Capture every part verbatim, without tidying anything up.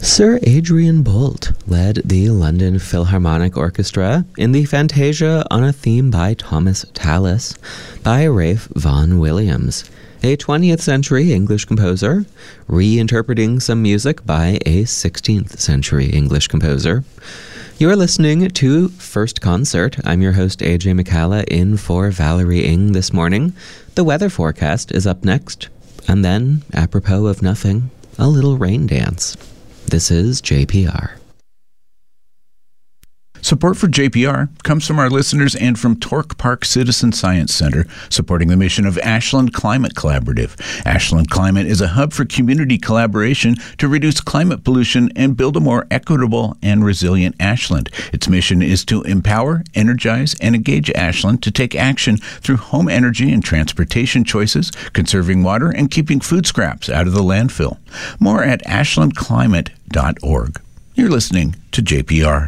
Sir Adrian Boult led the London Philharmonic Orchestra in the Fantasia on a theme by Thomas Tallis by Ralph Vaughan Williams, a twentieth century English composer, reinterpreting some music by a sixteenth century English composer. You're listening to First Concert. I'm your host, A J McCalla, in for Valerie Ng this morning. The weather forecast is up next. And then, apropos of nothing, a little rain dance. This is J P R. Support for J P R comes from our listeners and from Torque Park Citizen Science Center, supporting the mission of Ashland Climate Collaborative. Ashland Climate is a hub for community collaboration to reduce climate pollution and build a more equitable and resilient Ashland. Its mission is to empower, energize, and engage Ashland to take action through home energy and transportation choices, conserving water, and keeping food scraps out of the landfill. More at ashland climate dot org. You're listening to J P R.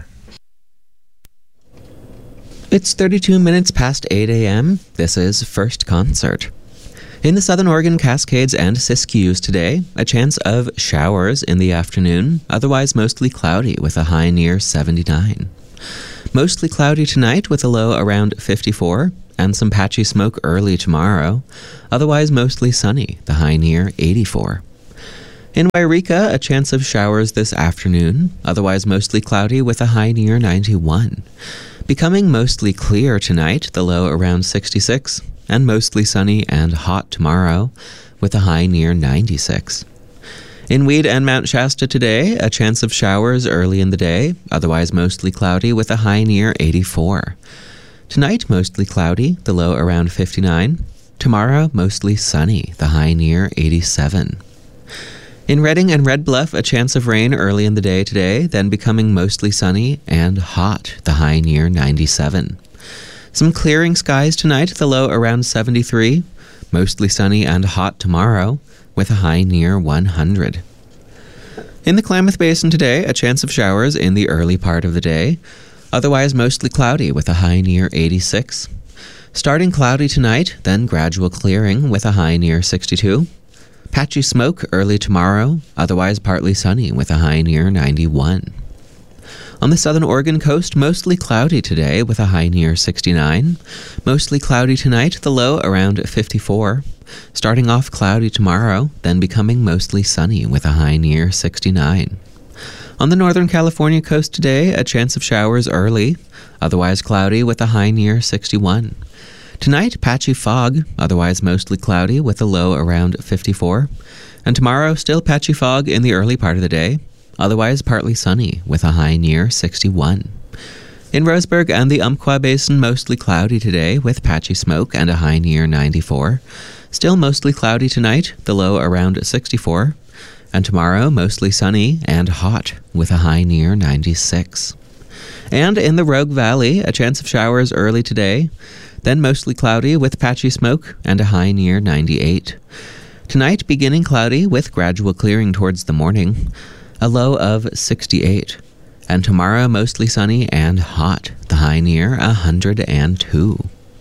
It's thirty-two minutes past eight a.m. This is First Concert. In the Southern Oregon Cascades and Siskiyous today, a chance of showers in the afternoon, otherwise mostly cloudy with a high near seventy-nine. Mostly cloudy tonight with a low around fifty-four, and some patchy smoke early tomorrow, otherwise mostly sunny, the high near eighty-four. In Wairika, a chance of showers this afternoon, otherwise mostly cloudy with a high near ninety-one. Becoming mostly clear tonight, the low around sixty-six, and mostly sunny and hot tomorrow, with a high near ninety-six. In Weed and Mount Shasta today, a chance of showers early in the day, otherwise mostly cloudy with a high near eighty-four. Tonight, mostly cloudy, the low around fifty-nine. Tomorrow, mostly sunny, the high near eighty-seven. In Redding and Red Bluff, a chance of rain early in the day today, then becoming mostly sunny and hot, the high near ninety-seven. Some clearing skies tonight, the low around seventy-three. Mostly sunny and hot tomorrow, with a high near one hundred. In the Klamath Basin today, a chance of showers in the early part of the day. Otherwise mostly cloudy with a high near eighty-six. Starting cloudy tonight, then gradual clearing with a high near sixty-two. Patchy smoke early tomorrow, otherwise partly sunny with a high near ninety-one. On the southern Oregon coast, mostly cloudy today with a high near sixty-nine. Mostly cloudy tonight, the low around fifty-four. Starting off cloudy tomorrow, then becoming mostly sunny with a high near sixty-nine. On the northern California coast today, a chance of showers early, otherwise cloudy with a high near sixty-one. Tonight, patchy fog, otherwise mostly cloudy with a low around fifty-four. And tomorrow, still patchy fog in the early part of the day, otherwise partly sunny with a high near sixty-one. In Roseburg and the Umpqua Basin, mostly cloudy today with patchy smoke and a high near ninety-four. Still mostly cloudy tonight, the low around sixty-four. And tomorrow, mostly sunny and hot with a high near ninety-six. And in the Rogue Valley, a chance of showers early today, then mostly cloudy with patchy smoke and a high near ninety-eight. Tonight, beginning cloudy with gradual clearing towards the morning, a low of sixty-eight. And tomorrow, mostly sunny and hot, the high near one hundred two.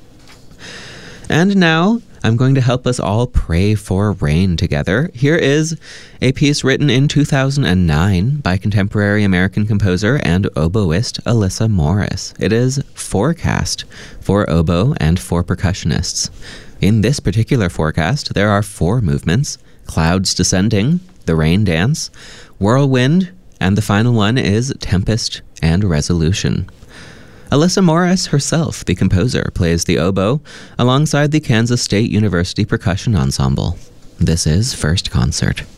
And now, I'm going to help us all pray for rain together. Here is a piece written in two thousand nine by contemporary American composer and oboist Alyssa Morris. It is Forecast for oboe and for percussionists. In this particular forecast, there are four movements: Clouds Descending, The Rain Dance, Whirlwind, and the final one is Tempest and Resolution. Alyssa Morris herself, the composer, plays the oboe alongside the Kansas State University Percussion Ensemble. This is First Concert.